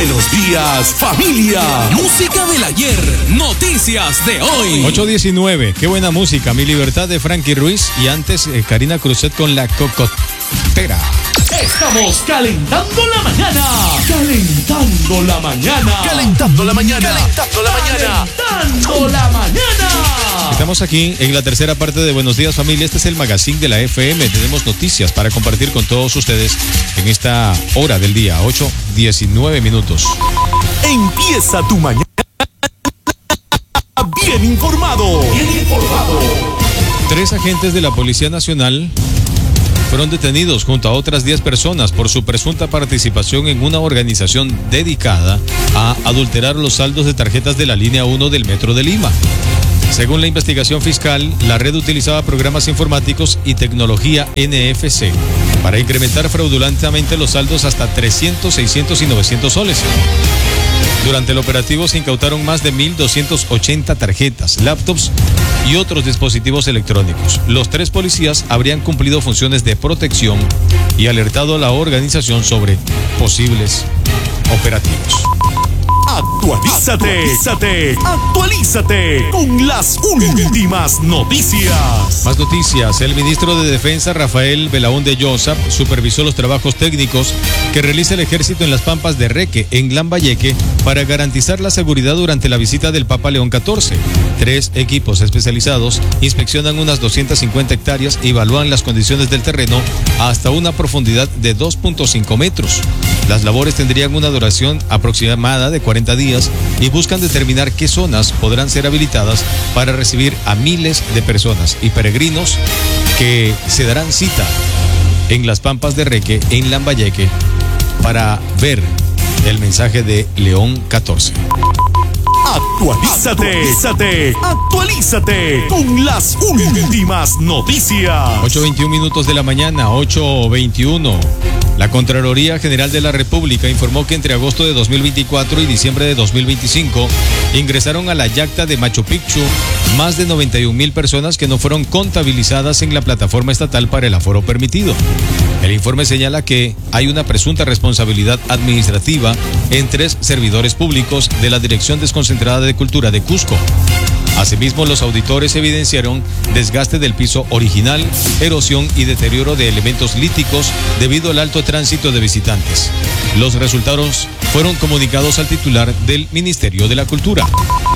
Buenos días, familia. Música del ayer, noticias de hoy. 8:19, qué buena música. Mi libertad de Frankie Ruiz y antes Karina Cruzet con La Cocotera. Estamos calentando la mañana. Calentando la mañana. Calentando la mañana. Calentando la mañana. Calentando la mañana. Estamos aquí en la tercera parte de Buenos Días, familia. Este es el magazine de la FM. Tenemos noticias para compartir con todos ustedes en esta hora del día, 8:19 minutos. Empieza tu mañana bien informado. Bien informado. 3 agentes de la Policía Nacional fueron detenidos junto a otras 10 personas por su presunta participación en una organización dedicada a adulterar los saldos de tarjetas de la línea 1 del Metro de Lima. Según la investigación fiscal, la red utilizaba programas informáticos y tecnología NFC para incrementar fraudulentamente los saldos hasta 300, 600 y 900 soles. Durante el operativo se incautaron más de 1,280 tarjetas, laptops y otros dispositivos electrónicos. Los 3 policías habrían cumplido funciones de protección y alertado a la organización sobre posibles operativos. Actualízate con las últimas noticias. Más noticias. El ministro de Defensa, Rafael Belaúnde Llosa, supervisó los trabajos técnicos que realiza el ejército en las Pampas de Reque, en Lambayeque, para garantizar la seguridad durante la visita del Papa León XIV. 3 equipos especializados inspeccionan unas 250 hectáreas y evalúan las condiciones del terreno hasta una profundidad de 2.5 metros. Las labores tendrían una duración aproximada de 40 días y buscan determinar qué zonas podrán ser habilitadas para recibir a miles de personas y peregrinos que se darán cita en las Pampas de Reque, en Lambayeque, para ver el mensaje de León XIV. Actualízate con las últimas noticias. 8:21 minutos de la mañana, 8:21. La Contraloría General de la República informó que entre agosto de 2024 y diciembre de 2025 ingresaron a la yacta de Machu Picchu más de 91,000 personas que no fueron contabilizadas en la plataforma estatal para el aforo permitido. El informe señala que hay una presunta responsabilidad administrativa en 3 servidores públicos de la Dirección Desconcentrada de Cultura de Cusco. Asimismo, los auditores evidenciaron desgaste del piso original, erosión y deterioro de elementos líticos debido al alto tránsito de visitantes. Los resultados fueron comunicados al titular del Ministerio de la Cultura.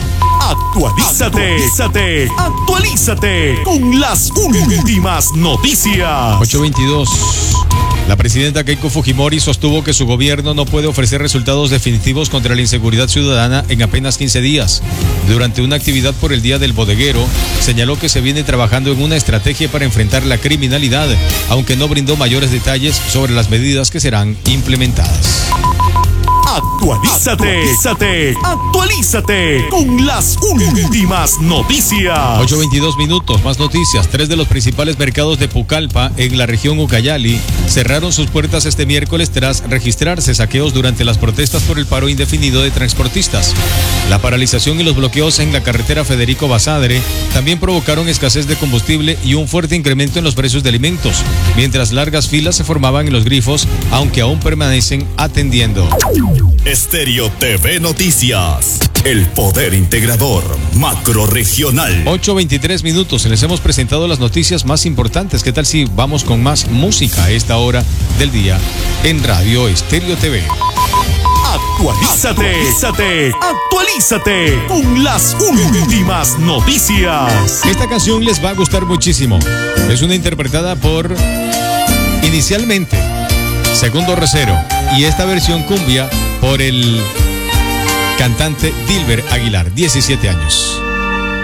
Actualízate con las últimas noticias. 8:22. La presidenta Keiko Fujimori sostuvo que su gobierno no puede ofrecer resultados definitivos contra la inseguridad ciudadana en apenas 15 días. Durante una actividad por el Día del Bodeguero, señaló que se viene trabajando en una estrategia para enfrentar la criminalidad, aunque no brindó mayores detalles sobre las medidas que serán implementadas. Actualízate con las últimas noticias. 8:22 minutos, más noticias. 3 de los principales mercados de Pucallpa, en la región Ucayali, cerraron sus puertas este miércoles tras registrarse saqueos durante las protestas por el paro indefinido de transportistas. La paralización y los bloqueos en la carretera Federico Basadre también provocaron escasez de combustible y un fuerte incremento en los precios de alimentos, mientras largas filas se formaban en los grifos, aunque aún permanecen atendiendo. Estéreo TV Noticias, el poder integrador macrorregional. 8:23 minutos, les hemos presentado las noticias más importantes. ¿Qué tal si vamos con más música a esta hora del día en Radio Estéreo TV? Actualízate con las últimas noticias. Esta canción les va a gustar muchísimo. Es una interpretada por, inicialmente, Segundo Recero, y esta versión cumbia por el cantante Dilber Aguilar, 17 años.